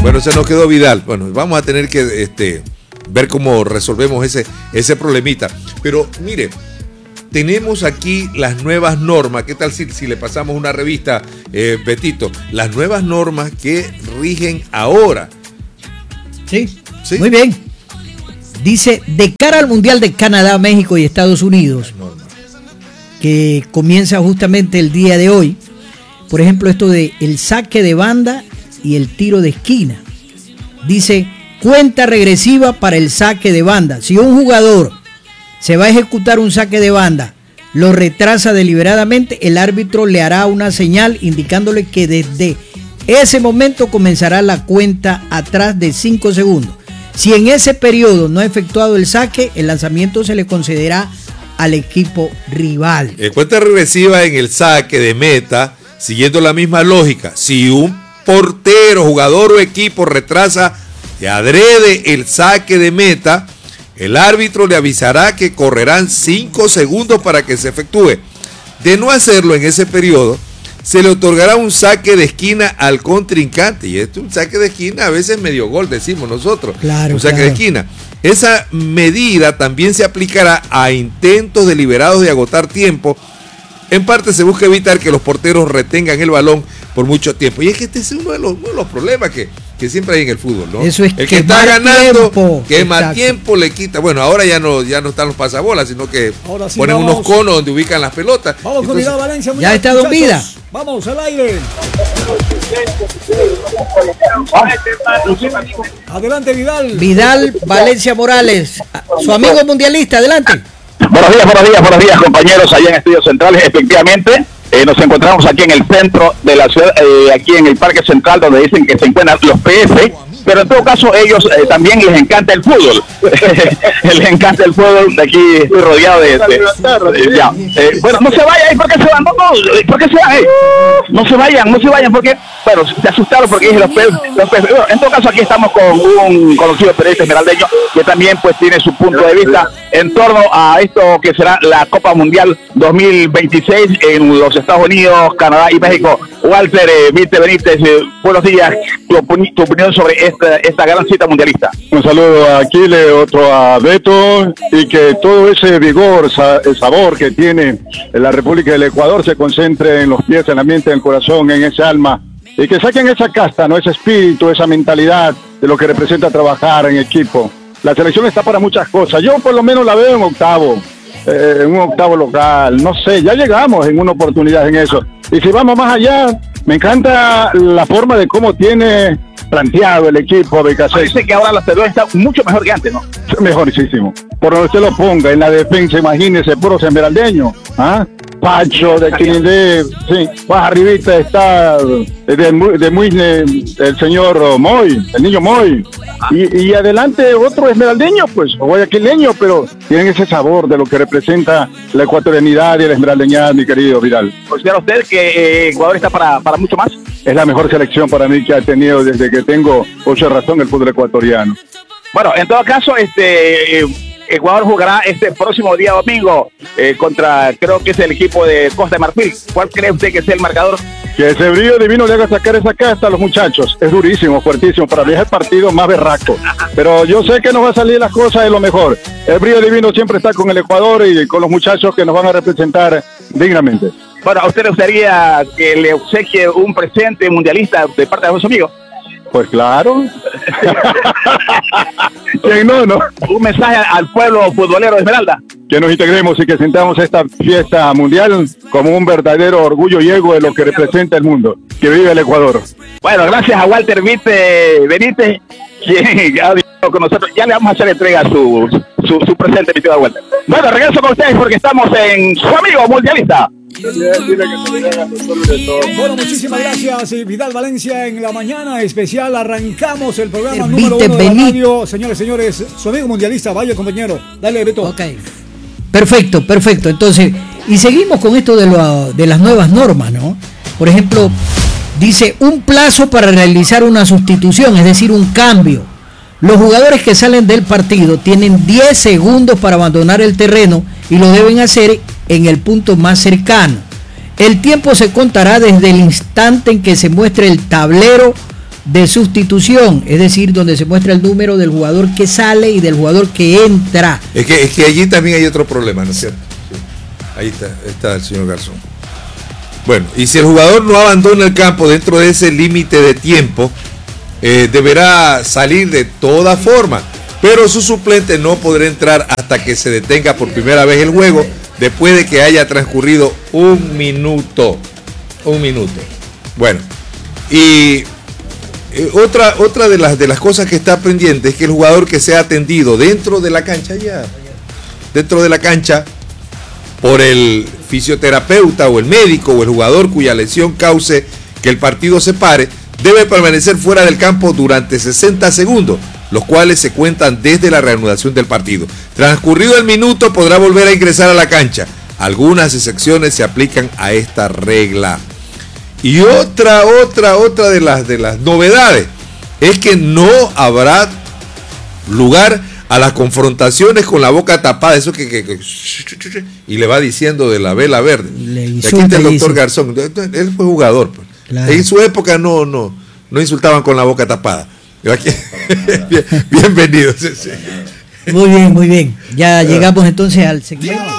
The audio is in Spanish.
Bueno, se nos quedó Vidal. Bueno, vamos a tener que ver cómo resolvemos ese problemita. Pero mire, tenemos aquí las nuevas normas. ¿Qué tal si le pasamos una revista, Betito? Las nuevas normas que rigen ahora. Sí, muy bien. Dice, de cara al Mundial de Canadá, México y Estados Unidos, que comienza justamente el día de hoy, por ejemplo, esto de el saque de banda y el tiro de esquina. Dice, cuenta regresiva para el saque de banda. Si un jugador se va a ejecutar un saque de banda, lo retrasa deliberadamente, el árbitro le hará una señal indicándole que desde ese momento comenzará la cuenta atrás de 5 segundos. Si en ese periodo no ha efectuado el saque, el lanzamiento se le concederá al equipo rival. Cuenta regresiva en el saque de meta, siguiendo la misma lógica. Si un portero, jugador o equipo retrasa de adrede el saque de meta, el árbitro le avisará que correrán 5 segundos para que se efectúe. De no hacerlo en ese periodo, se le otorgará un saque de esquina al contrincante. Y esto es un saque de esquina, a veces medio gol, decimos nosotros. Claro, un saque de esquina. Esa medida también se aplicará a intentos deliberados de agotar tiempo. En parte se busca evitar que los porteros retengan el balón por mucho tiempo. Y es que este es uno de los problemas que siempre hay en el fútbol, ¿no? Eso es el que está ganando, tiempo. que más tiempo le quita. Bueno, ahora ya no están los pasabolas, sino que sí, ponen unos conos donde ubican las pelotas. Vamos con Vidal Valencia. Ya está Don Vida. Vamos al aire. Adelante, Vidal. Vidal Valencia Morales, su amigo mundialista, adelante. Buenos días, compañeros, allá en Estudios Centrales. Efectivamente, nos encontramos aquí en el centro de la ciudad, aquí en el Parque Central, donde dicen que se encuentran los PF, pero en todo caso ellos también les encanta el fútbol. Les encanta el fútbol. De aquí estoy rodeado de bueno, no se vayan, ¿por qué se van? ¿Por qué se van? No se vayan, porque, bueno, se asustaron porque dije los PF. Bueno, en todo caso aquí estamos con un conocido periodista esmeraldeño que también pues tiene su punto de vista en torno a esto que será la Copa Mundial 2026 en los Estados Unidos, Canadá y México. Walter Vite Benítez, buenos días. Tu opinión sobre esta gran cita mundialista. Un saludo a Aquile, otro a Beto, y que todo ese vigor, el sabor que tiene la República del Ecuador se concentre en los pies, en la mente, en el corazón, en ese alma, y que saquen esa casta, ¿no? Ese espíritu, esa mentalidad de lo que representa trabajar en equipo. La selección está para muchas cosas. Yo por lo menos la veo en un octavo local, no sé, ya llegamos en una oportunidad en eso. Y si vamos más allá, me encanta la forma de cómo tiene planteado el equipo de Cáceres. Parece que ahora la Federación está mucho mejor que antes, ¿no? Mejorísimo. Por donde usted lo ponga, en la defensa, imagínese, puros esmeraldeños, ¿ah? Pacho, de Quinindé, sí, más arribita está de Muisne, el señor Moy, el niño Moy, y adelante otro esmeraldeño, pues, o guayaquileño, pero tienen ese sabor de lo que representa la ecuatorianidad y la esmeraldeñad, mi querido Vidal. ¿Considera usted que Ecuador está para mucho más? Es la mejor selección para mí que ha tenido desde que tengo uso de razón el fútbol ecuatoriano. Bueno, en todo caso, Ecuador jugará este próximo día domingo contra, creo que es el equipo de Costa de Marfil. ¿Cuál cree usted que sea el marcador? Que ese brillo divino le haga sacar esa casta a los muchachos. Es durísimo, fuertísimo. Para mí es el partido más berraco. Pero yo sé que nos va a salir las cosas de lo mejor. El brillo divino siempre está con el Ecuador y con los muchachos que nos van a representar dignamente. Bueno, ¿a usted le gustaría que le obsequie un presente mundialista de parte de sus amigos? Pues claro. ¿Quién no? Un mensaje al pueblo futbolero de Esmeralda. Que nos integremos y que sintamos esta fiesta mundial como un verdadero orgullo y ego de lo que representa el mundo. Que vive el Ecuador. Bueno, gracias a Walter Vite Benítez, quien ha dicho con nosotros. Ya le vamos a hacer entrega a su presente, mi tío Walter. Bueno, regreso con ustedes porque estamos en su amigo mundialista. Bueno, muchísimas gracias, Vidal Valencia en la mañana especial. Arrancamos el programa número 1 de la radio. Señores, su amigo mundialista, vaya compañero. Dale, Beto. Ok. Perfecto. Entonces, y seguimos con esto de las nuevas normas, ¿no? Por ejemplo, dice un plazo para realizar una sustitución, es decir, un cambio. Los jugadores que salen del partido tienen 10 segundos para abandonar el terreno y lo deben hacer en el punto más cercano. El tiempo se contará desde el instante en que se muestre el tablero de sustitución, es decir, donde se muestra el número del jugador que sale y del jugador que entra. Es que allí también hay otro problema, ¿no es cierto? Sí. Ahí está el señor Garzón. Bueno, y si el jugador no abandona el campo dentro de ese límite de tiempo, deberá salir de toda forma, pero su suplente no podrá entrar hasta que se detenga por primera vez el juego, después de que haya transcurrido un minuto. Bueno, y otra de las cosas que está pendiente es que el jugador que sea atendido dentro de la cancha por el fisioterapeuta o el médico o el jugador cuya lesión cause que el partido se pare, debe permanecer fuera del campo durante 60 segundos, los cuales se cuentan desde la reanudación del partido. Transcurrido el minuto podrá volver a ingresar a la cancha. Algunas excepciones se aplican a esta regla. Y otra de las novedades es que no habrá lugar a las confrontaciones con la boca tapada, eso que y le va diciendo de la vela verde. Aquí está el doctor Garzón, él fue jugador. Claro. En su época no insultaban con la boca tapada. Bienvenidos. Muy bien. Ya llegamos entonces al segmento.